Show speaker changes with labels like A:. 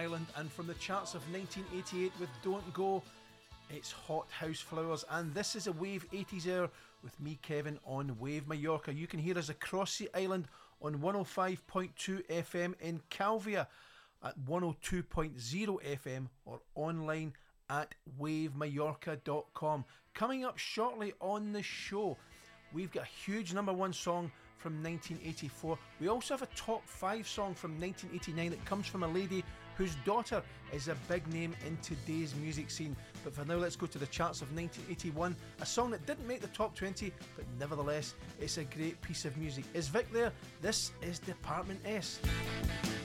A: Island, and from the charts of 1988 with Don't Go, it's Hot House Flowers, and this is a Wave 80s hour with me, Kevin, on Wave Mallorca. You can hear us across the island on 105.2 FM in Calvia, at 102.0 FM, or online at wavemallorca.com. Coming up shortly on the show, we've got a huge number one song from 1984. We also have a top 5 song from 1989 that comes from a lady whose daughter is a big name in today's music scene. But for now, let's go to the charts of 1981, a song that didn't make the top 20, but nevertheless, it's a great piece of music. Is Vic there? This is Department S.